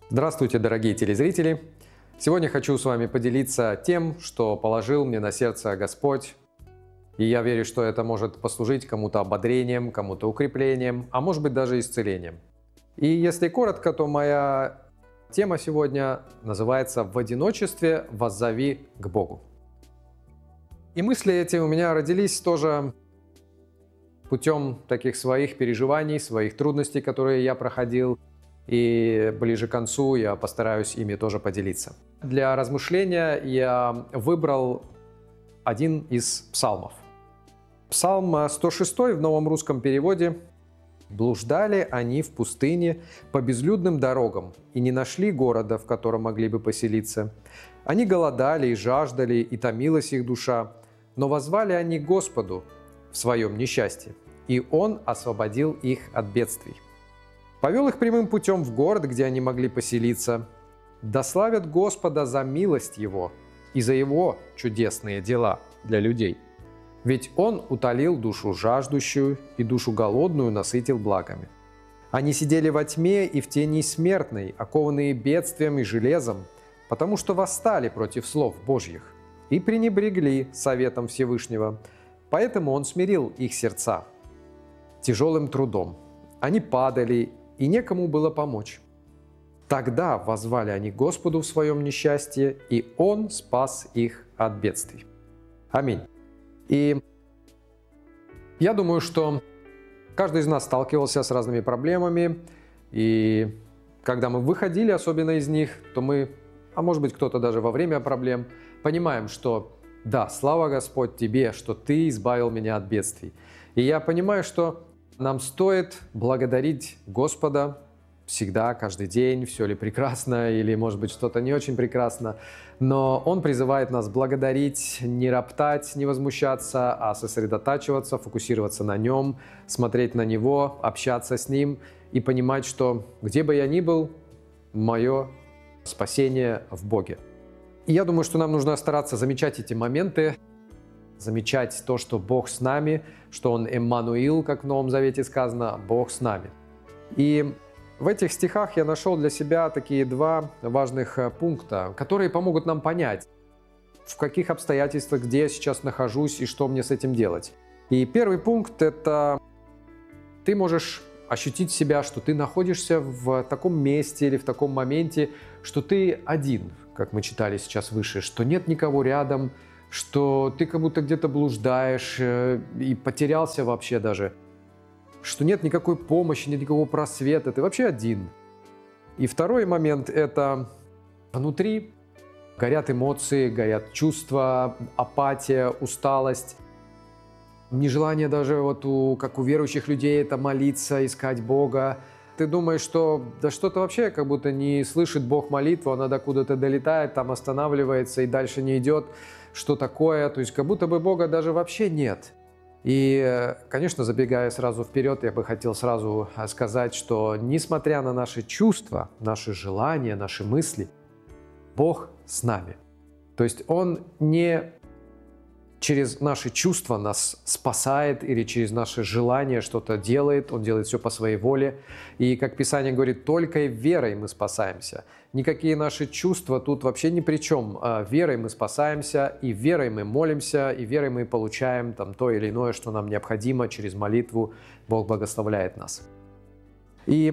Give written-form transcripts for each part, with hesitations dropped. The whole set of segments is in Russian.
Здравствуйте, дорогие телезрители! Сегодня хочу с вами поделиться тем, что положил мне на сердце Господь. И я верю, что это может послужить кому-то ободрением, кому-то укреплением, а может быть даже исцелением. И если коротко, то моя тема сегодня называется «В одиночестве воззови к Богу». И мысли эти у меня родились тоже путем таких своих переживаний, своих трудностей, которые я проходил. И ближе к концу я постараюсь ими тоже поделиться. Для размышления я выбрал один из псалмов. Псалм 106 в новом русском переводе. «Блуждали они в пустыне по безлюдным дорогам и не нашли города, в котором могли бы поселиться. Они голодали и жаждали, и томилась их душа, но воззвали они к Господу в своем несчастье, и Он освободил их от бедствий. Повел их прямым путем в город, где они могли поселиться. Да славят Господа за милость Его и за Его чудесные дела для людей. Ведь Он утолил душу жаждущую и душу голодную насытил благами. Они сидели во тьме и в тени смертной, окованные бедствием и железом, потому что восстали против слов Божьих и пренебрегли советом Всевышнего. Поэтому Он смирил их сердца тяжелым трудом. Они падали, и некому было помочь. Тогда воззвали они к Господу в своем несчастье, и Он спас их от бедствий». Аминь. И я думаю, что каждый из нас сталкивался с разными проблемами, и когда мы выходили особенно из них, то мы, а может быть кто-то даже во время проблем, понимаем, что да, слава Господь Тебе, что Ты избавил меня от бедствий. И я понимаю, что нам стоит благодарить Господа всегда, каждый день, все ли прекрасно или, может быть, что-то не очень прекрасно. Но Он призывает нас благодарить, не роптать, не возмущаться, а сосредотачиваться, фокусироваться на Нем, смотреть на Него, общаться с Ним и понимать, что где бы я ни был, мое спасение в Боге. И я думаю, что нам нужно стараться замечать эти моменты, замечать то, что Бог с нами, что Он Эммануил, как в Новом Завете сказано, Бог с нами. И в этих стихах я нашел для себя такие два важных пункта, которые помогут нам понять, в каких обстоятельствах, где я сейчас нахожусь и что мне с этим делать. И первый пункт – это ты можешь ощутить себя, что ты находишься в таком месте или в таком моменте, что ты один, как мы читали сейчас выше, что нет никого рядом, что ты как будто где-то блуждаешь и потерялся вообще даже, что нет никакой помощи, нет никакого просвета, ты вообще один. И второй момент – это внутри горят эмоции, горят чувства, апатия, усталость, нежелание даже как у верующих людей это молиться, искать Бога. Ты думаешь, что да что-то вообще как будто не слышит Бог молитву, она докуда-то долетает, там останавливается и дальше не идет. Что такое? То есть как будто бы Бога даже вообще нет. И, конечно, забегая сразу вперед, я бы хотел сразу сказать, что несмотря на наши чувства, наши желания, наши мысли, Бог с нами. То есть Он не через наши чувства нас спасает или через наши желания что-то делает, Он делает все по своей воле. И, как Писание говорит, только верой мы спасаемся. Никакие наши чувства тут вообще ни при чем. Верой мы спасаемся, и верой мы молимся, и верой мы получаем то или иное, что нам необходимо через молитву. Бог благословляет нас. И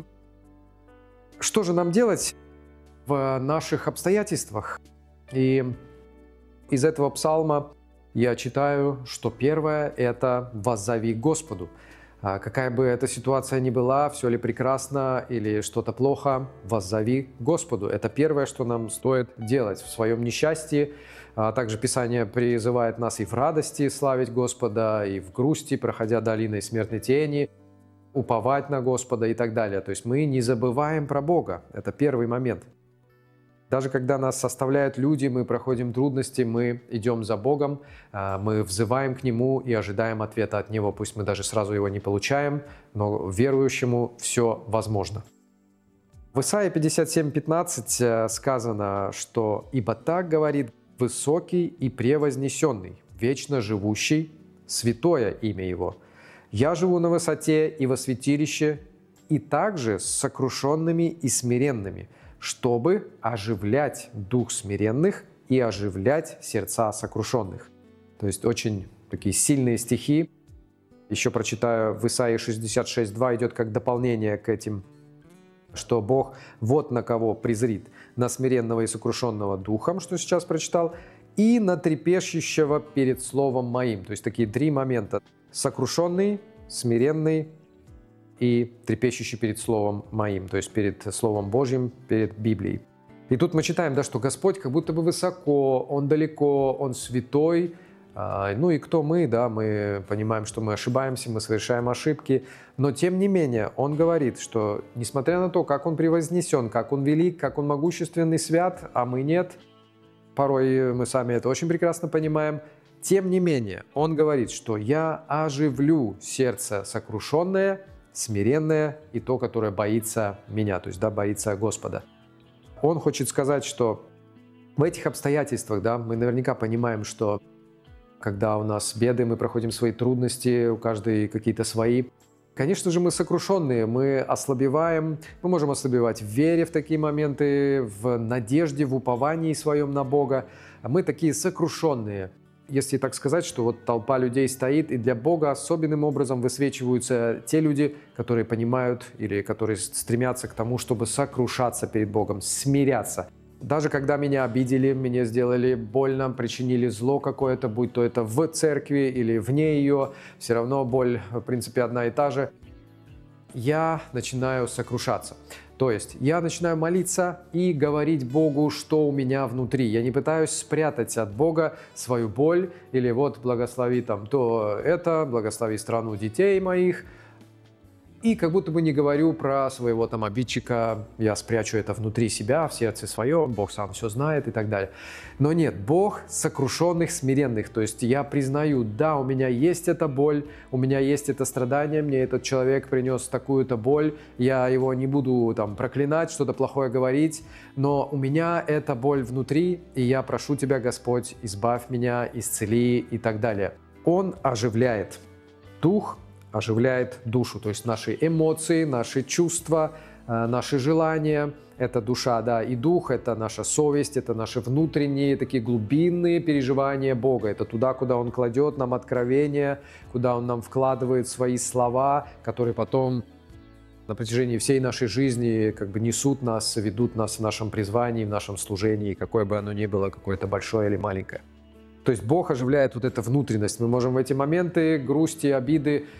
что же нам делать в наших обстоятельствах? И из этого псалма я читаю, что первое – это «воззови к Господу». Какая бы эта ситуация ни была, все ли прекрасно или что-то плохо, воззови к Господу. Это первое, что нам стоит делать в своем несчастье. Также Писание призывает нас и в радости славить Господа, и в грусти, проходя долиной смертной тени, уповать на Господа и так далее. То есть мы не забываем про Бога. Это первый момент. Даже когда нас составляют люди, мы проходим трудности, мы идем за Богом, мы взываем к Нему и ожидаем ответа от Него. Пусть мы даже сразу его не получаем, но верующему все возможно. В Исаии 57:15 сказано, что «Ибо так говорит высокий и превознесенный, вечно живущий, святое имя Его. Я живу на высоте и во святилище, и также с сокрушенными и смиренными, чтобы оживлять дух смиренных и оживлять сердца сокрушенных. То есть очень такие сильные стихи. Еще прочитаю, в Исаии 66:2 идет как дополнение к этим, что Бог вот на кого презрит: на смиренного и сокрушенного духом, что сейчас прочитал, и на трепещущего перед словом моим. То есть такие три момента: сокрушенный, смиренный и трепещущий перед словом моим, то есть перед Словом Божьим, перед Библией. И тут мы читаем, да, что Господь как будто бы высоко, Он далеко, Он святой. Ну и кто мы, да, мы понимаем, что мы ошибаемся, мы совершаем ошибки, но тем не менее Он говорит, что несмотря на то, как Он превознесен, как Он велик, как Он могущественный, свят, а мы нет, порой мы сами это очень прекрасно понимаем, тем не менее Он говорит, что «Я оживлю сердце сокрушенное, смиренное и то, которое боится Меня», то есть, да, боится Господа. Он хочет сказать, что в этих обстоятельствах, да, мы наверняка понимаем, что когда у нас беды, мы проходим свои трудности, у каждой какие-то свои. Конечно же, мы сокрушенные, мы ослабеваем, мы можем ослабевать в вере в такие моменты, в надежде, в уповании своем на Бога. Мы такие сокрушенные. Если так сказать, что вот толпа людей стоит, и для Бога особенным образом высвечиваются те люди, которые понимают или которые стремятся к тому, чтобы сокрушаться перед Богом, смиряться. Даже когда меня обидели, мне сделали больно, причинили зло какое-то, будь то это в церкви или вне ее, все равно боль, в принципе, одна и та же, я начинаю сокрушаться. То есть я начинаю молиться и говорить Богу, что у меня внутри. Я не пытаюсь спрятать от Бога свою боль или вот благослови там то это, благослови страну детей моих. И как будто бы не говорю про своего там обидчика, я спрячу это внутри себя, в сердце своем, Бог сам все знает и так далее. Но нет, Бог сокрушенных, смиренных. То есть я признаю, да, у меня есть эта боль, у меня есть это страдание, мне этот человек принес такую-то боль, я его не буду там проклинать, что-то плохое говорить, но у меня эта боль внутри, и я прошу Тебя, Господь, избавь меня, исцели и так далее. Он оживляет дух, оживляет душу, то есть наши эмоции, наши чувства, наши желания, это душа, да, и дух, это наша совесть, это наши внутренние такие глубинные переживания Бога, это туда, куда Он кладет нам откровения, куда Он нам вкладывает свои слова, которые потом на протяжении всей нашей жизни как бы несут нас, ведут нас в нашем призвании, в нашем служении, какое бы оно ни было, какое-то большое или маленькое. То есть Бог оживляет вот эту внутренность. Мы можем в эти моменты грусти, обиды